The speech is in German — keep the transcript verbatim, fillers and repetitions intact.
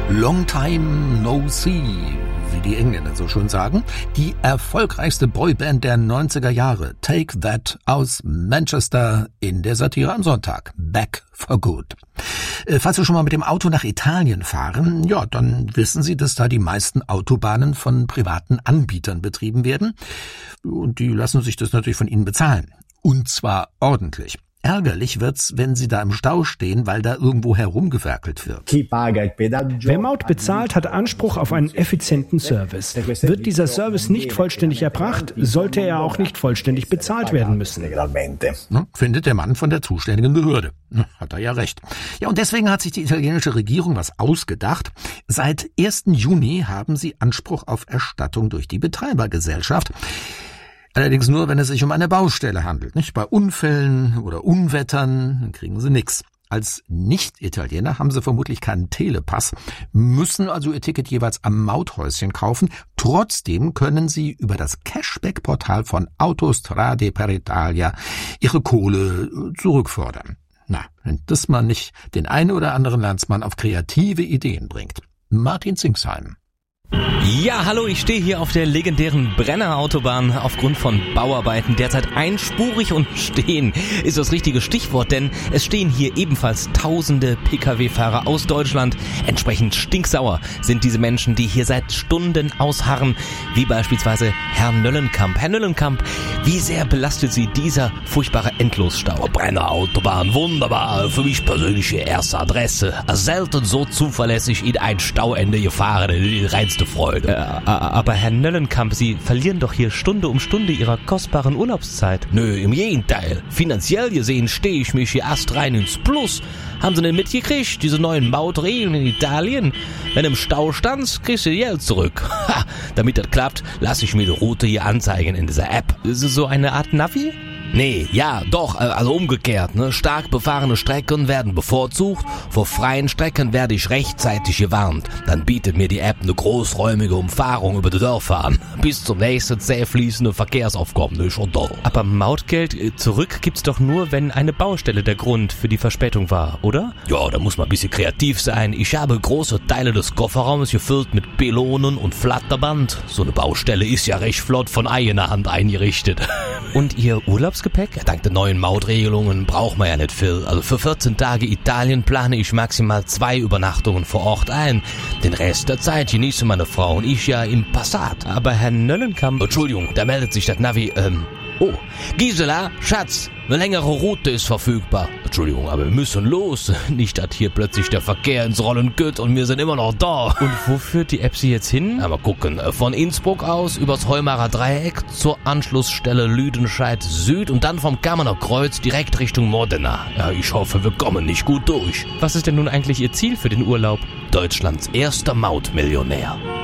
Long time no see, wie die Engländer so schön sagen. Die erfolgreichste Boyband der neunziger Jahre, Take That, aus Manchester, in der Satire am Sonntag. Back for good. Äh, falls Sie schon mal mit dem Auto nach Italien fahren, ja, dann wissen Sie, dass da die meisten Autobahnen von privaten Anbietern betrieben werden. Und die lassen sich das natürlich von Ihnen bezahlen. Und zwar ordentlich. Ärgerlich wird's, wenn Sie da im Stau stehen, weil da irgendwo herumgewerkelt wird. Wer Maut bezahlt, hat Anspruch auf einen effizienten Service. Wird dieser Service nicht vollständig erbracht, sollte er auch nicht vollständig bezahlt werden müssen. Ne, findet der Mann von der zuständigen Behörde. Hat er ja recht. Ja, und deswegen hat sich die italienische Regierung was ausgedacht. Seit ersten Juni haben sie Anspruch auf Erstattung durch die Betreibergesellschaft. Allerdings nur, wenn es sich um eine Baustelle handelt. Nicht bei Unfällen oder Unwettern, dann kriegen sie nichts. Als Nicht-Italiener haben sie vermutlich keinen Telepass, müssen also ihr Ticket jeweils am Mauthäuschen kaufen. Trotzdem können sie über das Cashback-Portal von Autostrade per Italia ihre Kohle zurückfordern. Na, wenn das mal nicht den einen oder anderen Landsmann auf kreative Ideen bringt. Martin Zingsheim. Ja, hallo, ich stehe hier auf der legendären Brenner Autobahn aufgrund von Bauarbeiten derzeit einspurig, und stehen ist das richtige Stichwort, denn es stehen hier ebenfalls tausende Pkw-Fahrer aus Deutschland. Entsprechend stinksauer sind diese Menschen, die hier seit Stunden ausharren, wie beispielsweise Herr Nöllenkamp. Herr Nöllenkamp, wie sehr belastet Sie dieser furchtbare Endlosstau? Brenner Autobahn, wunderbar, für mich persönliche erste Adresse. Selten so zuverlässig in ein Stauende gefahren, die reinste Freude. Äh, aber Herr Nöllenkamp, Sie verlieren doch hier Stunde um Stunde Ihrer kostbaren Urlaubszeit. Nö, im Gegenteil. Finanziell gesehen stehe ich mich hier erst rein ins Plus. Haben Sie denn mitgekriegt, diese neuen Mautregeln in Italien? Wenn du im Stau standst, kriegst du Geld zurück. Ha, damit das klappt, lasse ich mir die Route hier anzeigen in dieser App. Ist es so eine Art Navi? Nee, ja, doch, also umgekehrt, ne? Stark befahrene Strecken werden bevorzugt, vor freien Strecken werde ich rechtzeitig gewarnt. Dann bietet mir die App eine großräumige Umfahrung über die Dörfer an. Bis zum nächsten zäh fließenden Verkehrsaufkommen, ne? Schon toll. Aber Mautgeld zurück gibt's doch nur, wenn eine Baustelle der Grund für die Verspätung war, oder? Ja, da muss man ein bisschen kreativ sein. Ich habe große Teile des Kofferraumes gefüllt mit Pylonen und Flatterband. So eine Baustelle ist ja recht flott von eigener Hand eingerichtet. Und Ihr Urlaubsgepäck? Ja, dank der neuen Mautregelungen braucht man ja nicht viel. Also für vierzehn Tage Italien plane ich maximal zwei Übernachtungen vor Ort ein. Den Rest der Zeit genieße meine Frau und ich ja im Passat. Aber Herr Nöllenkamp... Entschuldigung, da meldet sich das Navi. Ähm, oh, Gisela, Schatz, eine längere Route ist verfügbar. Entschuldigung, aber wir müssen los. Nicht, dass hier plötzlich der Verkehr ins Rollen geht und wir sind immer noch da. Und wo führt die App Sie jetzt hin? Ja, mal gucken. Von Innsbruck aus übers Heumarer Dreieck zur Anschlussstelle Lüdenscheid Süd und dann vom Kammerner Kreuz direkt Richtung Modena. Ja, ich hoffe, wir kommen nicht gut durch. Was ist denn nun eigentlich Ihr Ziel für den Urlaub? Deutschlands erster Mautmillionär.